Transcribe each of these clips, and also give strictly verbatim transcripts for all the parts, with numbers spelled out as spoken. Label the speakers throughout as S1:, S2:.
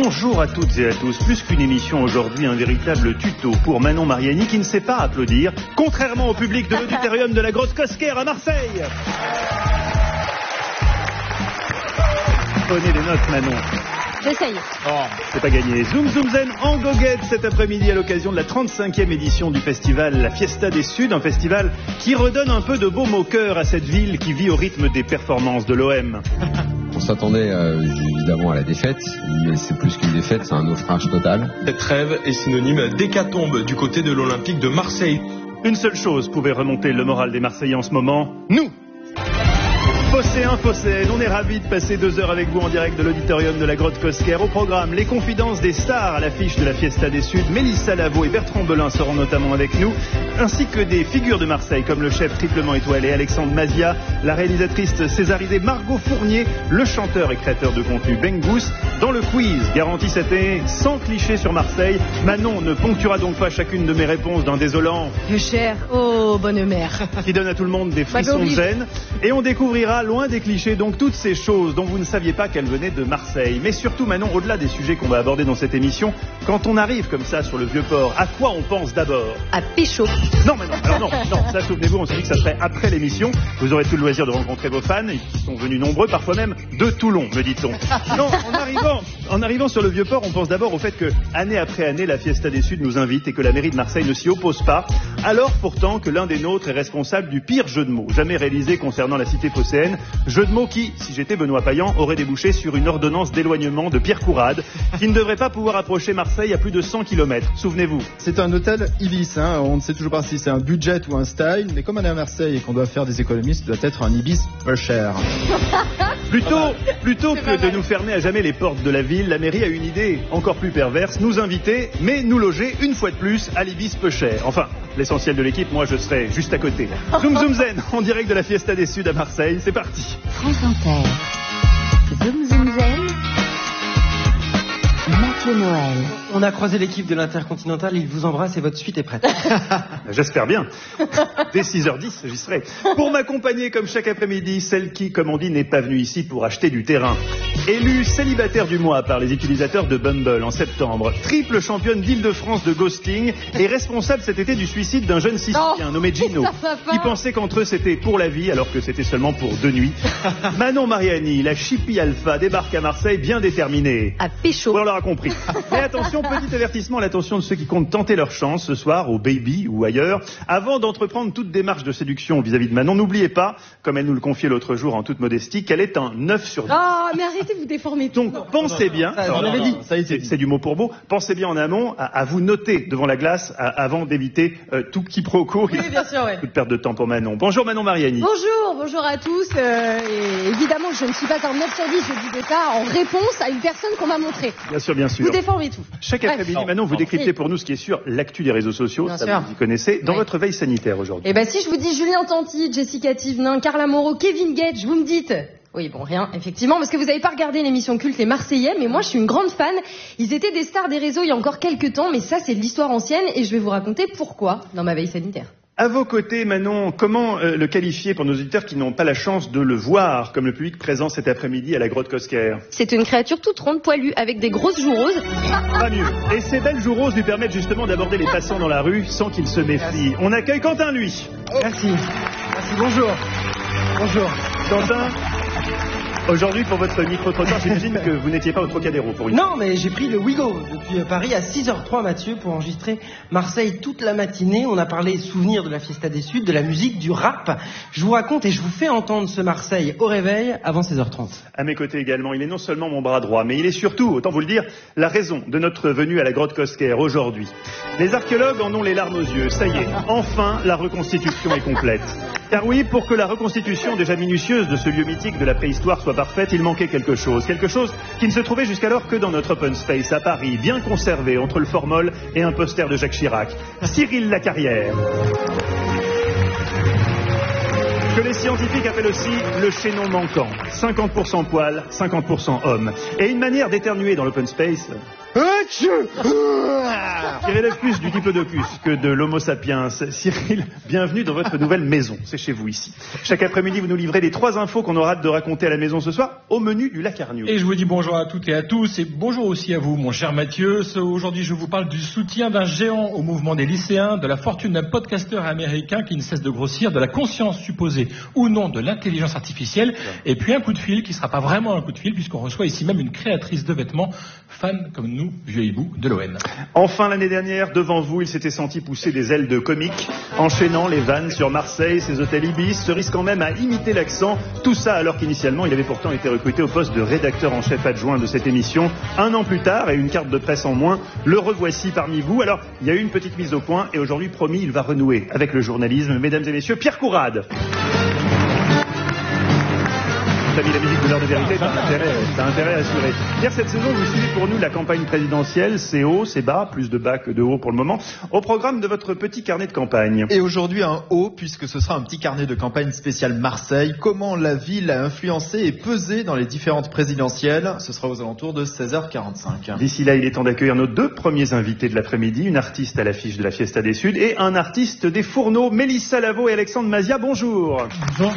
S1: Bonjour à toutes et à tous. Plus qu'une émission aujourd'hui, un véritable tuto pour Manon Mariani qui ne sait pas applaudir, contrairement au public de l'auditorium de la Grotte Cosquer à Marseille. Prenez des notes, Manon.
S2: J'essaye.
S1: Oh, c'est pas gagné. Zoom Zoom Zen en goguette cet après-midi à l'occasion de la trente-cinquième édition du festival La Fiesta des Suds, un festival qui redonne un peu de baume au cœur à cette ville qui vit au rythme des performances de l'O M.
S3: On s'attendait euh, évidemment à la défaite, mais c'est plus qu'une défaite, c'est un naufrage total.
S4: Cette trêve est synonyme d'hécatombe du côté de l'Olympique de Marseille.
S1: Une seule chose pouvait remonter le moral des Marseillais en ce moment, nous. Phocéens, Phocéennes, on est ravis de passer deux heures avec vous en direct de l'auditorium de la Grotte Cosquer. Au programme, les confidences des stars à l'affiche de la Fiesta des Suds. Mélissa Lavo et Bertrand Belin seront notamment avec nous, ainsi que des figures de Marseille comme le chef triplement étoilé Alexandre Mazia, la réalisatrice césarisée Margot Fournier, le chanteur et créateur de contenu Bengous. Dans le quiz, garanti cette année, sans cliché sur Marseille, Manon ne ponctuera donc pas chacune de mes réponses d'un désolant
S2: Le cher, oh bonne mère,
S1: qui donne à tout le monde des frissons de gêne. Et on découvrira, loin des clichés, donc toutes ces choses dont vous ne saviez pas qu'elles venaient de Marseille. Mais surtout, Manon, au-delà des sujets qu'on va aborder dans cette émission, quand on arrive comme ça sur le Vieux-Port, à quoi on pense d'abord?
S2: À pécho.
S1: Non, mais non, alors non, non, ça souvenez-vous, on s'est dit que ça serait après l'émission. Vous aurez tout le loisir de rencontrer vos fans, qui sont venus nombreux, parfois même de Toulon, me dit-on. Non, en arrivant, en arrivant sur le Vieux-Port, on pense d'abord au fait que, année après année, la Fiesta des Suds nous invite et que la mairie de Marseille ne s'y oppose pas, alors pourtant que l'un des nôtres est responsable du pire jeu de mots jamais réalisé concernant la cité phocéenne. Jeu de mots qui, si j'étais Benoît Payan, aurait débouché sur une ordonnance d'éloignement de Pierre Courade, qui ne devrait pas pouvoir approcher Marseille à plus de cent kilomètres. Souvenez-vous.
S5: C'est un hôtel Ibis, hein. On ne sait toujours pas si c'est un budget ou un style, mais comme on est à Marseille et qu'on doit faire des économies, ça doit être un Ibis peu cher.
S1: Plutôt, plutôt que de nous fermer à jamais les portes de la ville, la mairie a une idée encore plus perverse, nous inviter, mais nous loger une fois de plus à l'Ibis peu cher. Enfin, l'essentiel de l'équipe, moi je serai juste à côté. Zoom Zoom Zen, en direct de la Fiesta des Suds à Marseille, c'est parti.
S2: France Inter. Zoom Zoom Zen. Mathieu Noël.
S6: On a croisé l'équipe de l'Intercontinental, il vous embrasse et votre suite est prête.
S1: J'espère bien. Dès six heures dix, j'y serai. Pour m'accompagner comme chaque après-midi, celle qui, comme on dit, n'est pas venue ici pour acheter du terrain. Élue célibataire du mois par les utilisateurs de Bumble en septembre, triple championne d'Île-de-France de ghosting et responsable cet été du suicide d'un jeune Sicilien nommé Gino, qui pensait qu'entre eux c'était pour la vie alors que c'était seulement pour deux nuits. Manon Mariani, la chippie alpha, débarque à Marseille bien déterminée.
S2: À pécho.
S1: On l'aura compris. Mais attention, petit avertissement à l'attention de ceux qui comptent tenter leur chance ce soir au Baby ou ailleurs. Avant d'entreprendre toute démarche de séduction vis-à-vis de Manon, n'oubliez pas, comme elle nous le confiait l'autre jour en toute modestie, qu'elle est un neuf sur dix.
S2: Oh, mais arrêtez de vous déformer tout.
S1: Donc, pensez bien,
S5: Ça, on l'avait dit. Ça y est,
S1: c'est, c'est du mot pour mot, pensez bien en amont à, à vous noter devant la glace à, avant d'éviter euh, tout quiproquo.
S2: Oui, bien sûr, ouais.
S1: Toute perte de temps pour Manon. Bonjour Manon Mariani.
S2: Bonjour, bonjour à tous. Euh, et évidemment, je ne suis pas un neuf sur dix, je dis ça en réponse à une personne qu'on m'a montrée.
S1: Bien sûr, bien sûr.
S2: Vous déformez tout.
S1: Chaque après-midi,
S2: Bref.
S1: Manon, vous
S2: Non.
S1: décryptez pour nous ce qui est sûr, l'actu des réseaux sociaux,
S2: Bien
S1: ça
S2: sûr.
S1: vous y connaissez, dans
S2: Oui.
S1: votre veille sanitaire aujourd'hui.
S2: Eh ben, si je vous dis Julien Tanti, Jessica Thivenin, Carla Moreau, Kevin Gage, vous me dites... Oui, bon, rien, effectivement, parce que vous n'avez pas regardé l'émission culte Les Marseillais, mais moi, je suis une grande fan. Ils étaient des stars des réseaux il y a encore quelques temps, mais ça, c'est de l'histoire ancienne, et je vais vous raconter pourquoi dans ma veille sanitaire.
S1: À vos côtés, Manon, comment euh, le qualifier pour nos auditeurs qui n'ont pas la chance de le voir, comme le public présent cet après-midi à la Grotte Cosquer?
S2: C'est une créature toute ronde, poilue, avec des grosses joues roses.
S1: Pas mieux. Et ces belles joues roses lui permettent justement d'aborder les passants dans la rue sans qu'ils se méfient. On accueille Quentin, lui.
S6: Merci. Merci, bonjour. Bonjour.
S1: Quentin, aujourd'hui pour votre micro-trottoir, j'imagine que vous n'étiez pas au Trocadéro pour une...
S6: Non, mais j'ai pris le Ouigo depuis Paris à six heures zéro trois, Mathieu, pour enregistrer Marseille toute la matinée. On a parlé souvenirs de la Fiesta des Suds, de la musique, du rap. Je vous raconte et je vous fais entendre ce Marseille au réveil avant seize heures trente.
S1: À mes côtés également, il est non seulement mon bras droit, mais il est surtout, autant vous le dire, la raison de notre venue à la Grotte Cosquer aujourd'hui. Les archéologues en ont les larmes aux yeux. Ça y est, enfin la reconstitution est complète. Car oui, pour que la reconstitution déjà minutieuse de ce lieu mythique de la préhistoire soit parfaite, il manquait quelque chose. Quelque chose qui ne se trouvait jusqu'alors que dans notre open space à Paris, bien conservé entre le formol et un poster de Jacques Chirac. Cyril Lacarrière. Que les scientifiques appellent aussi le chaînon manquant. cinquante pour cent poil, cinquante pour cent homme. Et une manière d'éternuer dans l'open space... Qui relève plus du diplodocus que de l'homo sapiens. Cyril, bienvenue dans votre nouvelle maison. C'est chez vous ici. Chaque après-midi, vous nous livrez les trois infos qu'on aura hâte de raconter à la maison ce soir au menu du Lacarnio.
S7: Et je vous dis bonjour à toutes et à tous et bonjour aussi à vous, mon cher Mathieu. Aujourd'hui, je vous parle du soutien d'un géant au mouvement des lycéens, de la fortune d'un podcasteur américain qui ne cesse de grossir, de la conscience supposée ou non de l'intelligence artificielle, et puis un coup de fil qui ne sera pas vraiment un coup de fil puisqu'on reçoit ici même une créatrice de vêtements, fan comme nous, vieux hibou de l'O N.
S1: Enfin, l'année dernière, devant vous, il s'était senti pousser des ailes de comique, enchaînant les vannes sur Marseille, ses hôtels Ibis, se risquant même à imiter l'accent. Tout ça alors qu'initialement, il avait pourtant été recruté au poste de rédacteur en chef adjoint de cette émission. Un an plus tard, et une carte de presse en moins, le revoici parmi vous. Alors, il y a eu une petite mise au point, et aujourd'hui, promis, il va renouer avec le journalisme. Mesdames et messieurs, Pierre Courade. T'as mis la musique de l'heure de vérité, t'as intérêt, t'as intérêt à assurer. Hier, cette saison, vous suivez pour nous la campagne présidentielle. C'est haut, c'est bas, plus de bas que de haut pour le moment. Au programme de votre petit carnet de campagne.
S5: Et aujourd'hui, un haut, puisque ce sera un petit carnet de campagne spécial Marseille. Comment la ville a influencé et pesé dans les différentes présidentielles. Ce sera aux alentours de seize heures quarante-cinq.
S1: D'ici là, il est temps d'accueillir nos deux premiers invités de l'après-midi. Une artiste à l'affiche de la Fiesta des Suds et un artiste des Fourneaux, Mélissa Lavo et Alexandre Mazia. Bonjour.
S8: Bonjour.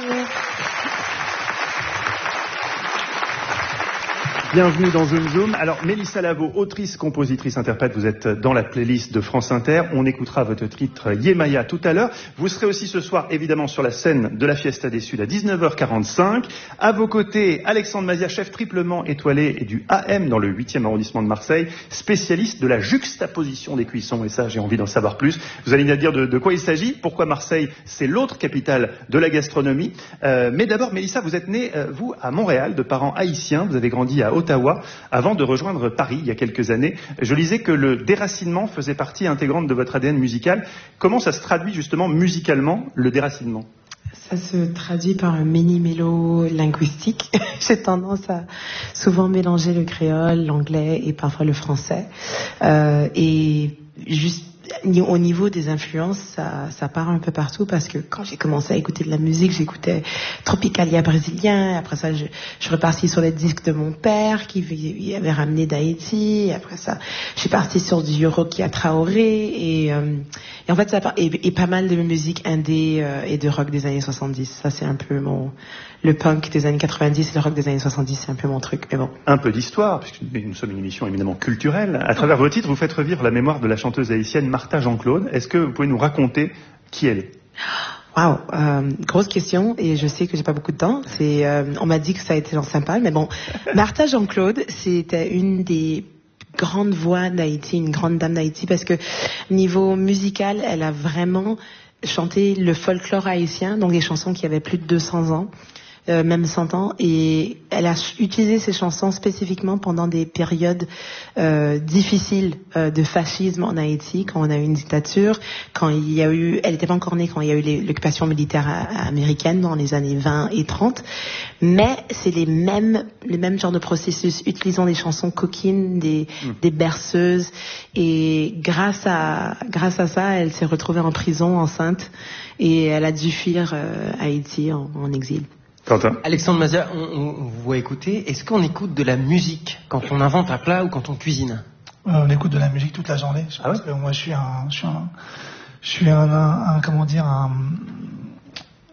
S1: Bienvenue dans Zoom Zoom. Alors, Mélissa Lavo, autrice, compositrice, interprète, vous êtes dans la playlist de France Inter. On écoutera votre titre Yemaya tout à l'heure. Vous serez aussi ce soir, évidemment, sur la scène de la Fiesta des Suds à dix-neuf heures quarante-cinq. À vos côtés, Alexandre Mazia, chef triplement étoilé et du A M dans le huitième arrondissement de Marseille, spécialiste de la juxtaposition des cuissons. Et ça, j'ai envie d'en savoir plus. Vous allez nous dire de, de quoi il s'agit, pourquoi Marseille, c'est l'autre capitale de la gastronomie. Euh, mais d'abord, Mélissa, vous êtes née, euh, vous, à Montréal, de parents haïtiens. Vous avez grandi à Ottawa, avant de rejoindre Paris il y a quelques années. Je lisais que le déracinement faisait partie intégrante de votre A D N musical. Comment ça se traduit justement musicalement, le déracinement ?
S8: Ça se traduit par un mini-mélo linguistique. J'ai tendance à souvent mélanger le créole, l'anglais et parfois le français. Euh, et juste au niveau des influences, ça, ça part un peu partout parce que quand j'ai commencé à écouter de la musique, j'écoutais Tropicalia brésilien. Après ça, je, je suis repartie sur les disques de mon père qui il avait ramené d'Haïti. Après ça, je suis partie sur du Yorokia Traoré et, euh, et en fait, ça part, et, et pas mal de musique indé euh, et de rock des années soixante-dix. Ça, c'est un peu mon le punk des années quatre-vingt-dix et le rock des années soixante-dix, c'est un peu mon truc. Mais bon.
S1: Un peu d'histoire, puisque nous sommes une émission éminemment culturelle. À travers vos titres, vous faites revivre la mémoire de la chanteuse haïtienne Martha Jean-Claude. Est-ce que vous pouvez nous raconter qui elle est ?
S8: Waouh, euh, grosse question, et je sais que j'ai pas beaucoup de temps. C'est, euh, on m'a dit que ça a été dans sympa, mais bon, Martha Jean-Claude, c'était une des grandes voix d'Haïti, une grande dame d'Haïti, parce que niveau musical, elle a vraiment chanté le folklore haïtien, donc des chansons qui avaient plus de deux cents ans. Euh, même cent ans, et elle a utilisé ces chansons spécifiquement pendant des périodes euh, difficiles euh, de fascisme en Haïti, quand on a eu une dictature, quand il y a eu, elle n'était pas encore née quand il y a eu les, l'occupation militaire américaine dans les années vingt et trente, mais c'est les mêmes, les mêmes genres de processus, utilisant des chansons coquines, des, mmh. des berceuses, et grâce à, grâce à ça, elle s'est retrouvée en prison enceinte, et elle a dû fuir euh, Haïti en, en exil.
S1: Quentin.
S6: Alexandre Mazia, on, on, on vous voit écouter. Est-ce qu'on écoute de la musique quand on invente un plat ou quand on cuisine ?
S9: euh, On écoute de la musique toute la journée. Je
S1: ah
S9: pense
S1: ouais
S9: que moi, je suis un, je suis un, je suis un, un, un comment dire, un
S7: mélomane ?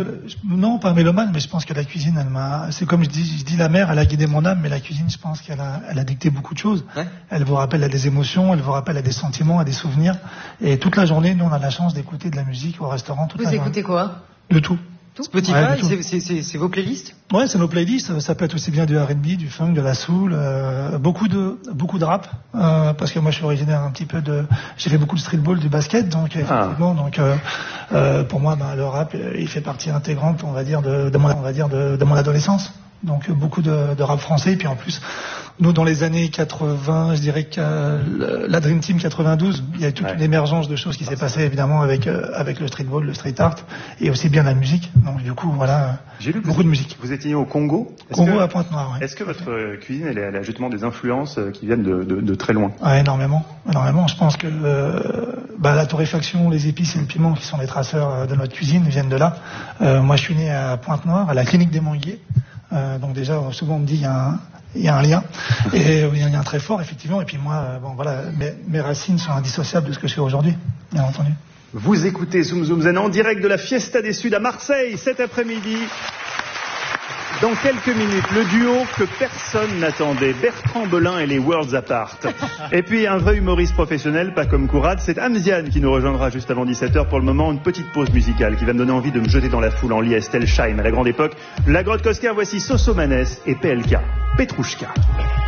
S9: Non, pas un mélomane, mais je pense que la cuisine, elle m'a. C'est comme je dis, je dis la mer, elle a guidé mon âme, mais la cuisine, je pense qu'elle a, elle a dicté beaucoup de choses. Ouais. Elle vous rappelle à des émotions, elle vous rappelle à des sentiments, à des souvenirs. Et toute la journée, nous, on a la chance d'écouter de la musique au restaurant toute
S2: vous
S9: la journée.
S2: Vous écoutez quoi ?
S9: De tout.
S6: Spotify,
S9: ouais,
S6: c'est, c'est, c'est, c'est vos playlists ?
S9: Ouais, c'est nos playlists. Ça peut être aussi bien du R and B, du funk, de la soul, euh, beaucoup de beaucoup de rap, euh, parce que moi je suis originaire un petit peu de, j'ai fait beaucoup de streetball, du basket, donc effectivement, ah. donc euh, euh, pour moi, bah, le rap, il fait partie intégrante, on va dire, de, de mon, on va dire, de, de mon adolescence. Donc beaucoup de, de rap français, et puis en plus, nous dans les années quatre-vingts, je dirais que la Dream Team quatre-vingt-douze, il y a eu toute ouais. une émergence de choses qui s'est passée évidemment avec euh, avec le streetball, le street art, et aussi bien la musique. Donc du coup, voilà,
S1: j'ai lu
S9: beaucoup de musique.
S1: Vous étiez au Congo. Est-ce
S9: Congo
S1: que,
S9: à Pointe-Noire. Ouais.
S1: Est-ce que votre euh, cuisine, elle, elle a justement des influences euh, qui viennent de, de, de très loin ?
S9: Ouais, énormément, énormément. Je pense que euh, bah, la torréfaction, les épices et le piment, qui sont les traceurs de notre cuisine, viennent de là. Euh, moi, je suis né à Pointe-Noire, à la clinique des Manguiers. Euh, donc déjà, souvent on me dit il y a un, il y a un lien, et il y a un lien très fort, effectivement. Et puis moi, euh, bon voilà, mes, mes racines sont indissociables de ce que je fais aujourd'hui, bien entendu.
S1: Vous écoutez Zoom Zoom Zen en direct de la Fiesta des Suds à Marseille cet après-midi. Dans quelques minutes, le duo que personne n'attendait, Bertrand Belin et les Worlds Apart. Et puis un vrai humoriste professionnel, pas comme Kourad, c'est Amziane qui nous rejoindra juste avant dix-sept heures. Pour le moment, une petite pause musicale qui va me donner envie de me jeter dans la foule en lit à Estelle Scheim à la grande époque. La Grotte Cosquer, voici Soso Manès et P L K, Petrouchka.